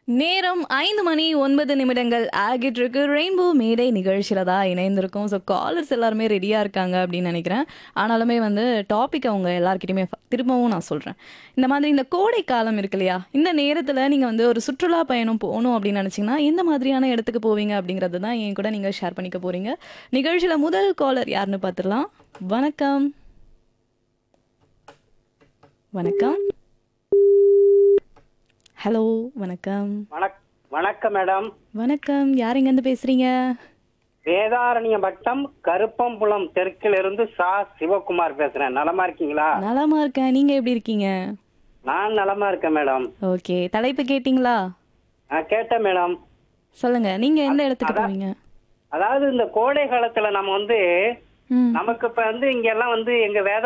நேரம் 5:09 ஆகிட்டு இருக்கு. ரெயின்போ மேடை நிகழ்ச்சியில தான் இணைந்திருக்கோம். ஸோ காலர்ஸ் எல்லாருமே ரெடியா இருக்காங்க அப்படின்னு நினைக்கிறேன். ஆனாலுமே வந்து டாபிக் அவங்க எல்லார்கிட்டயுமே திரும்பவும் நான் சொல்றேன். இந்த மாதிரி இந்த கோடை காலம் இருக்கு இல்லையா? இந்த நேரத்துல நீங்க வந்து ஒரு சுற்றுலா பயணம் போகணும் அப்படின்னு நினைச்சீங்கன்னா, எந்த மாதிரியான இடத்துக்கு போவீங்க அப்படிங்கறது தான் என் கூட நீங்க ஷேர் பண்ணிக்க போறீங்க. நிகழ்ச்சியில முதல் காலர் யாருன்னு பார்த்துடலாம். வணக்கம். வணக்கம். ஹலோ. வணக்கம். வணக்கம் மேடம். வணக்கம். யார் எங்க இருந்து பேசுறீங்க? வேதாரண்ய வட்டம் கருப்பம்புலம் தெற்கில் இருந்து சிவகுமார் பேசுறேன். நலமா இருக்கீங்களா? நலமா இருக்கேன். நீங்க எப்படி இருக்கீங்க? நான் நலமா இருக்கேன் மேடம். ஓகே. தலைப்பு கேட்டிங்களா? நான் கேட்டேன் மேடம். சொல்லுங்க. நீங்க எந்த இடத்துக்கு அதான். போவீங்க? அதாவது இந்த கோடை காலத்துல நம்ம ம். நமக்கு இப்ப இங்க எல்லாம் எங்க